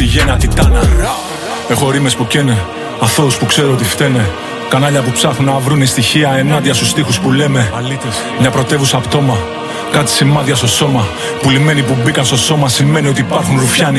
γένα τιτάνα. Έχω ρήμες που καίνε, αθώους που ξέρω ότι φταίνε. Κανάλια που ψάχνουν να βρουνε στοιχεία ενάντια στους στίχους που λέμε. Μια πρωτεύουσα πτώμα, κάτι σημάδια στο σώμα. Πουλημένοι που μπήκαν στο σώμα σημαίνει ότι υπάρχουν ρουφιάνοι